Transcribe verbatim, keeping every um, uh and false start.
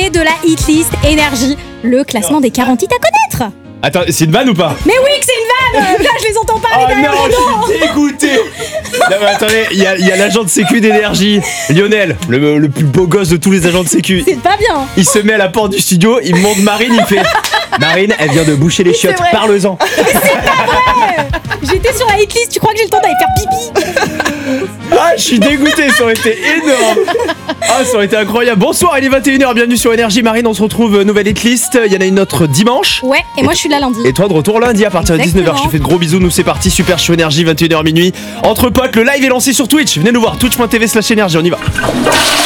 de la hitlist Énergie, le classement des quarante hits à connaître. Attends, c'est une vanne ou pas? Mais oui que c'est une vanne. Là je les entends pas. Oh les non, je suis dégoûté. Non mais attendez, il y a, y a l'agent de sécu d'Énergie, Lionel, le, le plus beau gosse de tous les agents de sécu. C'est pas bien. Il se met à la porte du studio, il monte Marine, il fait Marine, elle vient de boucher les chiottes, parle-en. C'est pas vrai. J'étais sur la hitlist, tu crois que j'ai le temps d'aller faire pipi? Ah, je suis dégoûté, ça aurait été énorme. Ah, ça aurait été incroyable. Bonsoir, il est vingt et une heures, bienvenue sur Énergie. Marine, on se retrouve, euh, nouvelle hitlist. Il y en a une autre dimanche. Ouais, et, et moi je suis là lundi. Et toi de retour lundi à partir de dix-neuf heures. Je te fais de gros bisous, nous c'est parti, super sur Énergie, vingt et une heures minuit. Entre potes, le live est lancé sur Twitch. Venez nous voir, twitch point tv slash énergie, on y va.